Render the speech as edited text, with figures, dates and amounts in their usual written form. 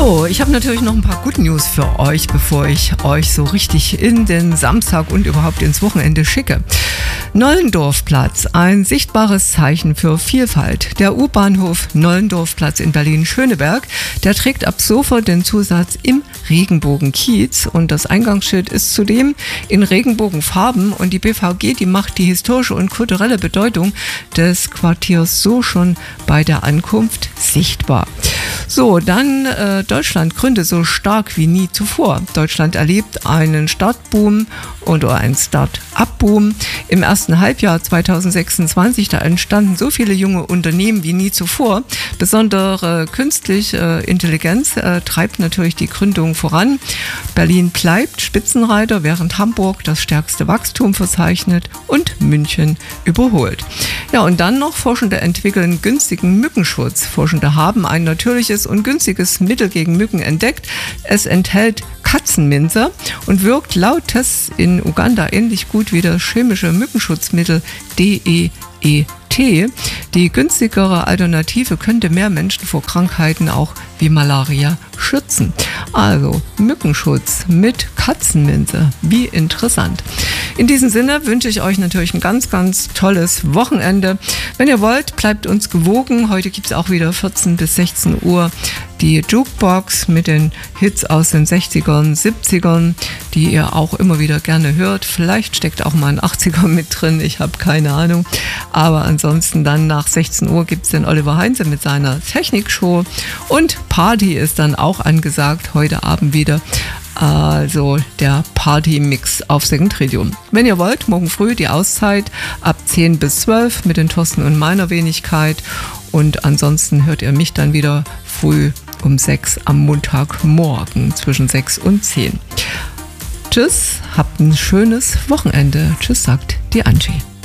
So, ich habe natürlich noch ein paar Good News für euch, bevor ich euch so richtig in den Samstag und überhaupt ins Wochenende schicke. Nollendorfplatz, ein sichtbares Zeichen für Vielfalt. Der U-Bahnhof Nollendorfplatz in Berlin-Schöneberg, der trägt ab sofort den Zusatz im Regenbogenkiez und das Eingangsschild ist zudem in Regenbogenfarben und die BVG, die macht die historische und kulturelle Bedeutung des Quartiers so schon bei der Ankunft sichtbar. So, dann Deutschland gründet so stark wie nie zuvor. Deutschland erlebt einen Startboom oder einen Start-up-Boom. Im ersten Halbjahr 2026, da entstanden so viele junge Unternehmen wie nie zuvor. Besondere künstliche Intelligenz treibt natürlich die Gründung voran. Berlin bleibt Spitzenreiter, während Hamburg das stärkste Wachstum verzeichnet und München überholt. Ja, und dann noch Forschende entwickeln günstigen Mückenschutz. Forschende haben ein natürliches und günstiges Mittel gegen Mücken entdeckt. Es enthält Katzenminze und wirkt laut Tests in Uganda ähnlich gut wie das chemische Mückenschutzmittel DEET. Die günstigere Alternative könnte mehr Menschen vor Krankheiten auch wie Malaria schützen. Also Mückenschutz mit Katzenminze. Wie interessant. In diesem Sinne wünsche ich euch natürlich ein ganz, ganz tolles Wochenende. Wenn ihr wollt, bleibt uns gewogen. Heute gibt es auch wieder 14 bis 16 Uhr die Jukebox mit den Hits aus den 60ern, 70ern, die ihr auch immer wieder gerne hört. Vielleicht steckt auch mal ein 80er mit drin, ich habe keine Ahnung. Aber ansonsten dann nach 16 Uhr gibt es den Oliver Heinze mit seiner Technikshow und Party ist dann auch angesagt, heute Abend wieder. Also der Party-Mix auf Second Radio. Wenn ihr wollt, morgen früh die Auszeit ab 10 bis 12 mit den Thorsten und meiner Wenigkeit. Und ansonsten hört ihr mich dann wieder früh um 6 am Montagmorgen zwischen 6 und 10. Tschüss, habt ein schönes Wochenende. Tschüss, sagt die Angie.